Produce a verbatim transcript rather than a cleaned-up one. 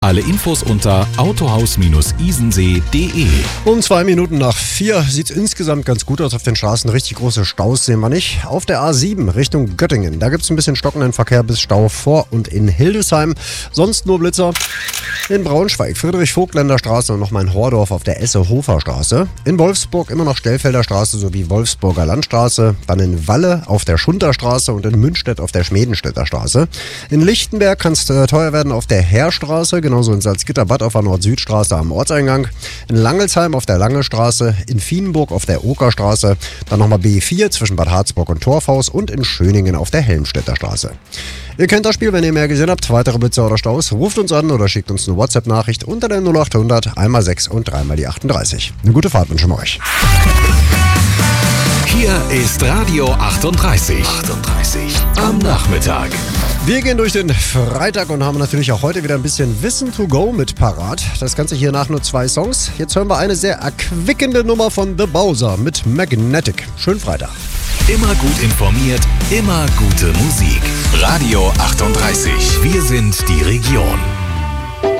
Alle Infos unter autohaus Isensee punkt de. Um zwei Minuten nach vier sieht es insgesamt ganz gut aus auf den Straßen. Richtig große Staus sehen wir nicht. Auf der A sieben Richtung Göttingen, da gibt es ein bisschen stockenden Verkehr bis Stau vor und in Hildesheim. Sonst nur Blitzer. In Braunschweig, Friedrich-Vogtländer Straße und nochmal in Hordorf auf der Esse-Hofer Straße. In Wolfsburg immer noch Stellfelder Straße sowie Wolfsburger Landstraße. Dann in Walle auf der Schunter Straße und in Münstedt auf der Schmedenstädter Straße. In Lichtenberg kann es äh, teuer werden auf der Heerstraße, genauso in Salzgitter-Bad auf der Nord-Süd-Straße am Ortseingang. In Langelsheim auf der Lange Straße, in Vienburg auf der Okerstraße, dann nochmal B vier zwischen Bad Harzburg und Torfhaus und in Schöningen auf der Helmstedter Straße. Ihr kennt das Spiel, wenn ihr mehr gesehen habt. Weitere Blitzer oder Staus, ruft uns an oder schickt uns eine WhatsApp-Nachricht unter der null acht hundert einmal sechs und dreimal die achtunddreißig. Eine gute Fahrt wünschen wir euch. Hier ist Radio achtunddreißig. achtunddreißig am Nachmittag. Wir gehen durch den Freitag und haben natürlich auch heute wieder ein bisschen Wissen to go mit parat. Das Ganze hier nach nur zwei Songs. Jetzt hören wir eine sehr erquickende Nummer von The Bowser mit Magnetic. Schönen Freitag. Immer gut informiert, immer gute Musik. Radio achtunddreißig. Wir sind die Region.